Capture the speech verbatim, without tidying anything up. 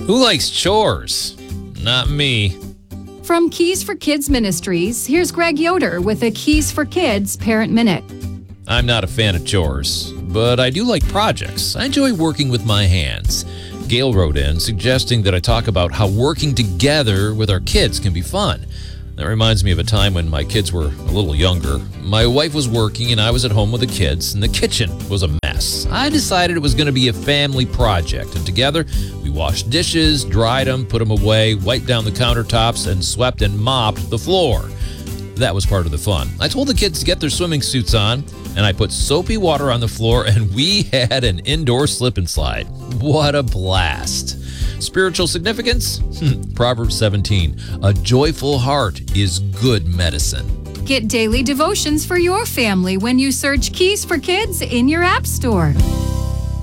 Who likes chores? Not me. From Keys for Kids Ministries, here's Greg Yoder with a Keys for Kids Parent Minute. I'm not a fan of chores, but I do like projects. I enjoy working with my hands. Gail wrote in suggesting that I talk about how working together with our kids can be fun. That reminds me of a time when my kids were a little younger. My wife was working and I was at home with the kids, and the kitchen was a mess. I decided it was going to be a family project, and together we washed dishes, dried them, put them away, wiped down the countertops, and swept and mopped the floor. That was part of the fun. I told the kids to get their swimming suits on, and I put soapy water on the floor, and we had an indoor slip and slide. What a blast. Spiritual significance? Proverbs seventeen, a joyful heart is good medicine. Get daily devotions for your family when you search Keys for Kids in your app store.